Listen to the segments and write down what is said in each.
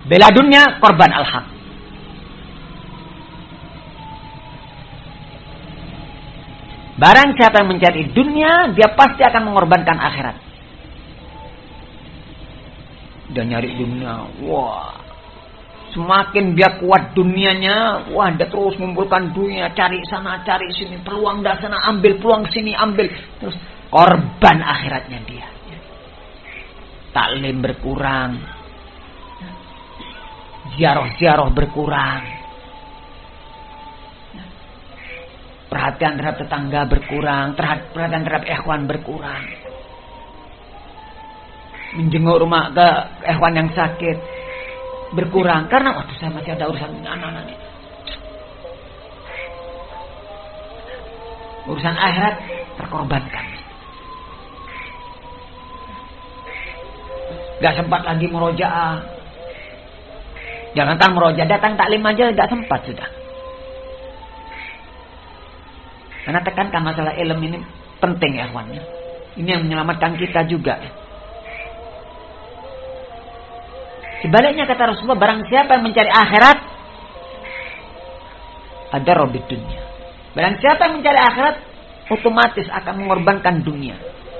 Bela dunia, korban al-haq. Barang siapa yang mencari dunia, dia pasti akan mengorbankan akhirat. Dia nyari dunia, wah. Semakin dia kuat dunianya, wah dia terus mengumpulkan dunia, cari sana, cari sini, peluang dah sana, ambil peluang sini, ambil. Terus korban akhiratnya dia. Taklim berkurang. Ziarah-ziarah berkurang. Perhatian terhadap tetangga berkurang, perhatian terhadap ikhwan berkurang. Menjenguk rumah ke ikhwan yang sakit berkurang karena waduh saya masih ada urusan dengan anak-anak ini. Urusan akhirat terkorbankan. Gak sempat lagi murojaah. Jangankan murojaah, datang taklim aja gak sempat sudah. Karena tekankan masalah ilmu ini penting ya kawannya. Ini yang menyelamatkan kita juga. Sebaliknya kata Rasulullah, barang siapa yang mencari akhirat, ada robit dunia. Barang siapa yang mencari akhirat, otomatis akan mengorbankan dunia.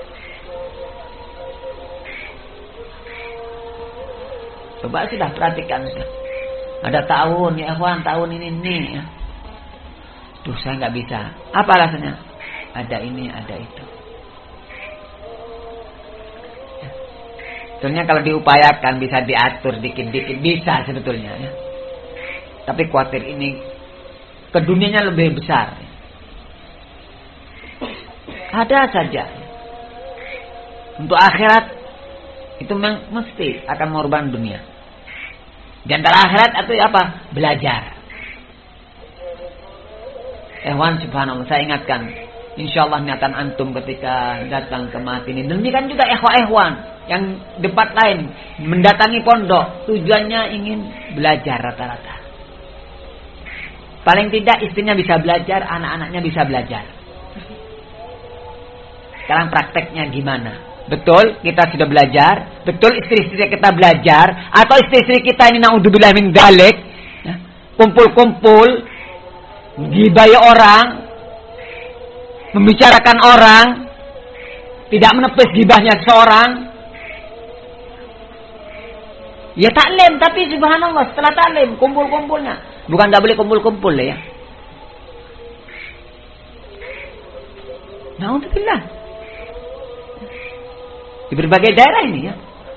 Coba sudah perhatikan sudah. Ada tahun ya kawan, tahun ini ya. Duh saya nggak bisa. Apa alasannya? Ada ini, ada itu. Sebetulnya kalau diupayakan bisa diatur dikit-dikit, bisa sebetulnya ya. Tapi khawatir ini ke dunianya lebih besar. Ada saja. Untuk akhirat itu mesti akan mengorbankan dunia. Di antara akhirat itu apa? Belajar. Subhanallah, saya ingatkan, insyaallah niatan antum ketika datang ke mati ini. Demikian juga ikhwan yang debat lain mendatangi pondok, tujuannya ingin belajar rata-rata. Paling tidak istrinya bisa belajar, anak-anaknya bisa belajar. Sekarang prakteknya gimana? Betul kita sudah belajar, betul istri-istri kita belajar, atau istri-istri kita ini naudzubillah min dzalik, kumpul-kumpul gibai orang, membicarakan orang, tidak menepis gibahnya seorang. Ya taklim, tapi subhanallah setelah taklim kumpul-kumpulnya, bukan tidak boleh kumpul-kumpul ya. Naudzubillah. Di berbagai daerah ini ya.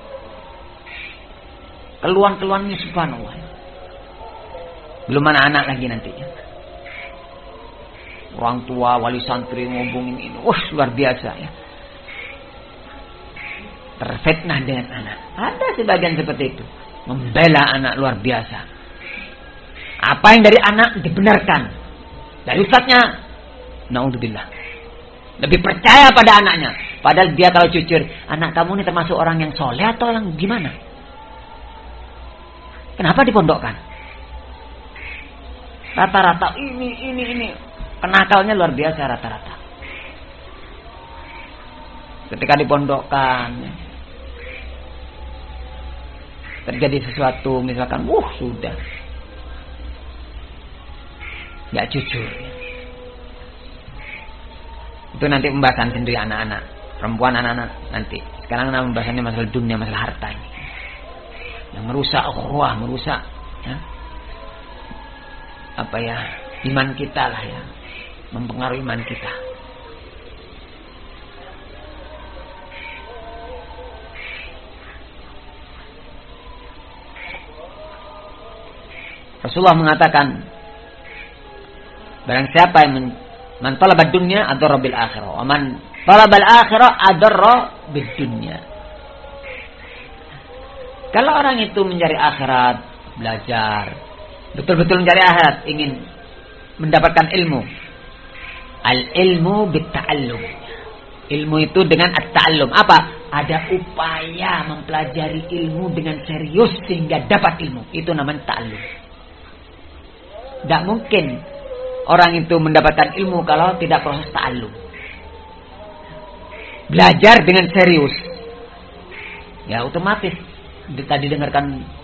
Keluhan-keluhannya subhanallah. Belum anak-anak lagi nanti ya. Orang tua, wali santri ngomongin ini. Wah, luar biasa ya. Terfitnah dengan anak. Ada sebagian seperti itu. Membela anak luar biasa. Apa yang dari anak dibenarkan. Dari ustadznya, naudzubillah. Lebih percaya pada anaknya. Padahal dia kalau jujur, anak kamu ini termasuk orang yang soleh atau yang gimana? Kenapa dipondokkan? Rata-rata ini. Kenakalnya luar biasa rata-rata. Ketika dipondokkan, terjadi sesuatu, misalkan, sudah. Gak jujur. Itu nanti pembahasan sendiri anak-anak. Perempuan anak-anak nanti. Sekarang pembahasannya masalah dunia, masalah harta ini. Yang merusak ukhuwah, merusak ya. Iman kita lah ya. Mempengaruhi iman kita. Rasulullah mengatakan, barang siapa yang man talaba dunya adarra bil akhirah, wa man talaba al akhirah adarra bid dunya. Kalau orang itu mencari akhirat, belajar, betul-betul mencari akhirat, ingin mendapatkan ilmu. Al ilmu bit ta'allum. Ilmu itu dengan at-ta'allum. Apa? Ada upaya mempelajari ilmu dengan serius sehingga dapat ilmu. Itu namanya ta'allum. Tidak mungkin orang itu mendapatkan ilmu kalau tidak proses ta'allum. Belajar dengan serius. Ya otomatis. Tadi dengarkan